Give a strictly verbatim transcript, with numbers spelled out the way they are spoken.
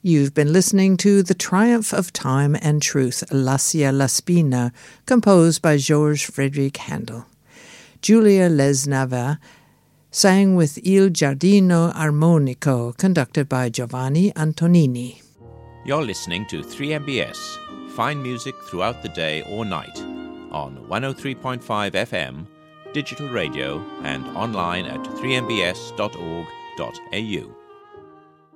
You've been listening to The Triumph of Time and Truth, Lascia la Spina, composed by George Frederick Handel. Giulia Lesnava sang with Il Giardino Armonico, conducted by Giovanni Antonini. You're listening to three M B S, fine music throughout the day or night, on one oh three point five F M, digital radio, and online at three m b s dot org dot a u.